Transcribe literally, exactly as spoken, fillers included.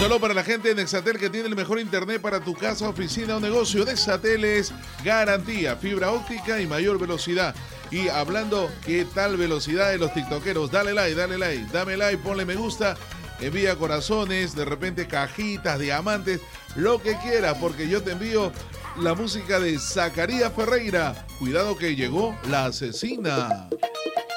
Solo para la gente de Nexatel, que tiene el mejor internet para tu casa, oficina o negocio. Nexatel es garantía, fibra óptica y mayor velocidad. Y hablando, ¿qué tal velocidad de los tiktokeros? Dale like, dale like, dame like, ponle me gusta, envía corazones, de repente cajitas, diamantes, lo que quieras, porque yo te envío la música de Zacarías Ferreira. Cuidado que llegó la asesina.